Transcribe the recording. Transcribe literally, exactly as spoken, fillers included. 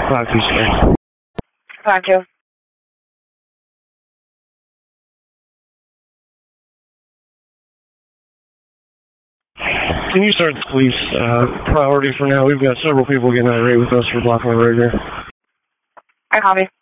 five two six. five two. Can you start the police uh, priority for now? We've got several people getting irate with us for blocking the road here. I copy.